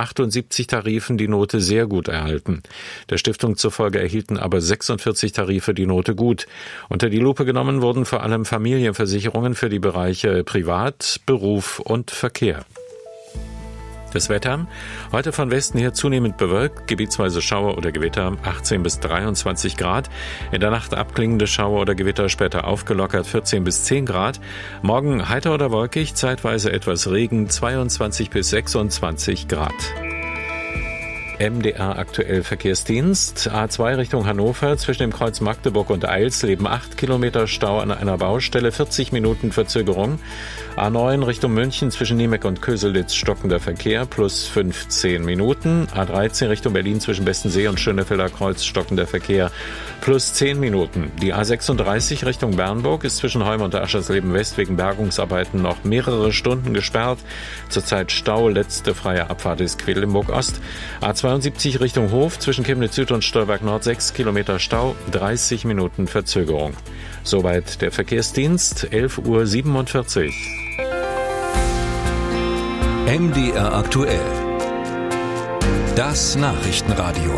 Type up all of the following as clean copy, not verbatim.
78 Tarifen die Note sehr gut erhalten. Der Stiftung zufolge erhielten aber 46 Tarife die Note gut. Unter die Lupe genommen wurden vor allem Familienversicherungen für die Bereiche Privat, Beruf und Verkehr. Das Wetter: Heute von Westen her zunehmend bewölkt, gebietsweise Schauer oder Gewitter, 18 bis 23 Grad. In der Nacht abklingende Schauer oder Gewitter, später aufgelockert, 14 bis 10 Grad. Morgen heiter oder wolkig, zeitweise etwas Regen, 22 bis 26 Grad. MDR aktuell Verkehrsdienst. A2 Richtung Hannover, zwischen dem Kreuz Magdeburg und Eilsleben 8 Kilometer Stau an einer Baustelle, 40 Minuten Verzögerung. A9 Richtung München, zwischen Niemeck und Köselitz stockender Verkehr, plus 15 Minuten. A13 Richtung Berlin, zwischen Bestensee und Schönefelder Kreuz stockender Verkehr, plus 10 Minuten. Die A36 Richtung Bernburg ist zwischen Heum und Aschersleben West wegen Bergungsarbeiten noch mehrere Stunden gesperrt. Zurzeit Stau, letzte freie Abfahrt ist Quedlinburg Ost. A72 Richtung Hof, zwischen Chemnitz Süd und Stolberg Nord 6 Kilometer Stau, 30 Minuten Verzögerung. Soweit der Verkehrsdienst, 11:47 Uhr. MDR aktuell. Das Nachrichtenradio.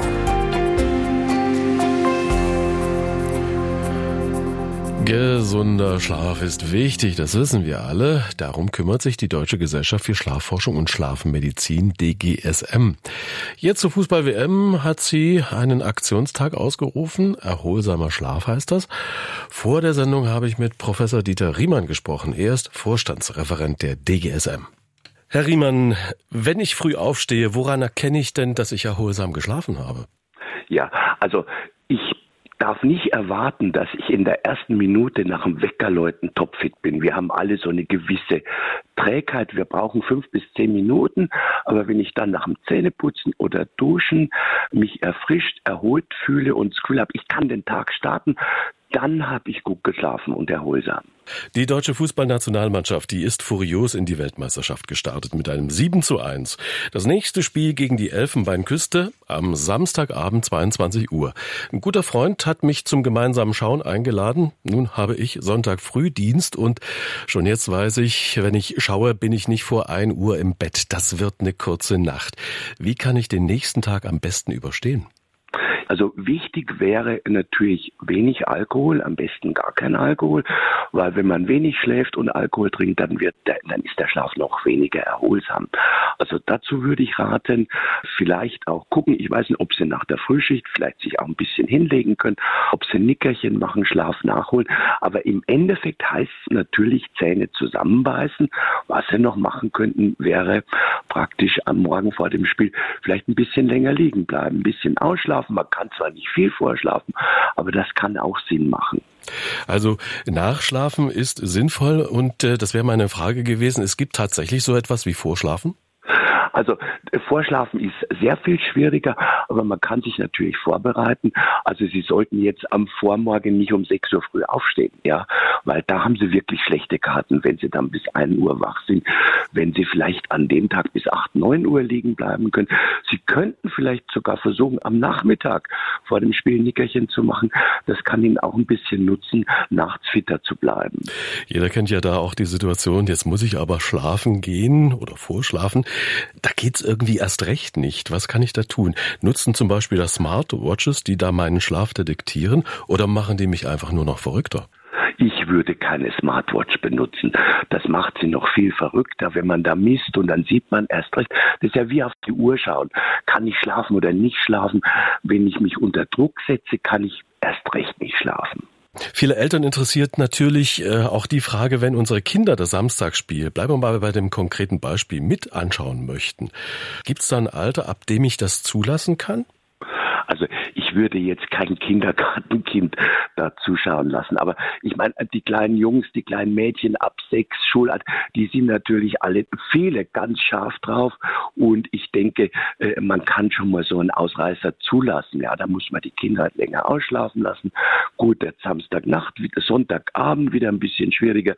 Gesunder Schlaf ist wichtig, das wissen wir alle. Darum kümmert sich die Deutsche Gesellschaft für Schlafforschung und Schlafmedizin, DGSM. Jetzt zur Fußball-WM hat sie einen Aktionstag ausgerufen. Erholsamer Schlaf heißt das. Vor der Sendung habe ich mit Professor Dieter Riemann gesprochen. Er ist Vorstandsreferent der DGSM. Herr Riemann, wenn ich früh aufstehe, woran erkenne ich denn, dass ich erholsam geschlafen habe? Ja, also ich darf nicht erwarten, dass ich in der ersten Minute nach dem Weckerläuten topfit bin. Wir haben alle so eine gewisse Trägheit. Wir brauchen 5 bis 10 Minuten. Aber wenn ich dann nach dem Zähneputzen oder Duschen mich erfrischt, erholt fühle und das Gefühl habe, ich kann den Tag starten, dann habe ich gut geschlafen und erholsam. Die deutsche Fußballnationalmannschaft, die ist furios in die Weltmeisterschaft gestartet mit einem 7:1. Das nächste Spiel gegen die Elfenbeinküste am Samstagabend 22 Uhr. Ein guter Freund hat mich zum gemeinsamen Schauen eingeladen. Nun habe ich Sonntag früh Dienst und schon jetzt weiß ich, wenn ich schaue, bin ich nicht vor 1 Uhr im Bett. Das wird eine kurze Nacht. Wie kann ich den nächsten Tag am besten überstehen? Also wichtig wäre natürlich wenig Alkohol, am besten gar kein Alkohol, weil wenn man wenig schläft und Alkohol trinkt, dann ist der Schlaf noch weniger erholsam. Also dazu würde ich raten, vielleicht auch gucken, ich weiß nicht, ob Sie nach der Frühschicht vielleicht sich auch ein bisschen hinlegen können, ob Sie ein Nickerchen machen, Schlaf nachholen, aber im Endeffekt heißt es natürlich Zähne zusammenbeißen. Was Sie noch machen könnten, wäre praktisch am Morgen vor dem Spiel vielleicht ein bisschen länger liegen bleiben, ein bisschen ausschlafen. Man kann zwar nicht viel vorschlafen, aber das kann auch Sinn machen. Also Nachschlafen ist sinnvoll und das wäre meine Frage gewesen. Es gibt tatsächlich so etwas wie Vorschlafen? Also Vorschlafen ist sehr viel schwieriger, aber man kann sich natürlich vorbereiten. Also Sie sollten jetzt am Vormorgen nicht um 6 Uhr früh aufstehen, ja, weil da haben Sie wirklich schlechte Karten, wenn Sie dann bis 1 Uhr wach sind. Wenn Sie vielleicht an dem Tag bis 8, 9 Uhr liegen bleiben können. Sie könnten vielleicht sogar versuchen, am Nachmittag vor dem Spiel ein Nickerchen zu machen. Das kann Ihnen auch ein bisschen nutzen, nachts fitter zu bleiben. Jeder kennt ja da auch die Situation, jetzt muss ich aber schlafen gehen oder vorschlafen. Da geht's irgendwie erst recht nicht. Was kann ich da tun? Nutzen zum Beispiel das Smartwatches, die da meinen Schlaf detektieren, oder machen die mich einfach nur noch verrückter? Ich würde keine Smartwatch benutzen. Das macht sie noch viel verrückter, wenn man da misst und dann sieht man erst recht. Das ist ja wie auf die Uhr schauen. Kann ich schlafen oder nicht schlafen? Wenn ich mich unter Druck setze, kann ich erst recht nicht schlafen. Viele Eltern interessiert natürlich auch die Frage, wenn unsere Kinder das Samstagsspiel, bleiben wir mal bei dem konkreten Beispiel, mit anschauen möchten. Gibt es da ein Alter, ab dem ich das zulassen kann? Also ich würde jetzt kein Kindergartenkind da zuschauen lassen. Aber ich meine, die kleinen Jungs, die kleinen Mädchen ab 6 Schulalt, die sind natürlich viele ganz scharf drauf. Und ich denke, man kann schon mal so einen Ausreißer zulassen. Ja, da muss man die Kinder halt länger ausschlafen lassen. Gut, jetzt Samstagnacht, Sonntagabend wieder ein bisschen schwieriger,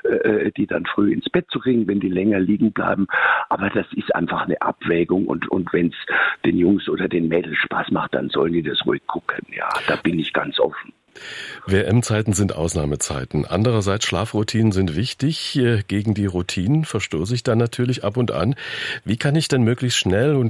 die dann früh ins Bett zu kriegen, wenn die länger liegen bleiben. Aber das ist einfach eine Abwägung. Und wenn es den Jungs oder den Mädels Spaß macht, dann sollen die das ruhig gucken. Ja, da bin ich ganz offen. WM-Zeiten sind Ausnahmezeiten. Andererseits Schlafroutinen sind wichtig. Gegen die Routinen verstoße ich dann natürlich ab und an. Wie kann ich denn möglichst schnell und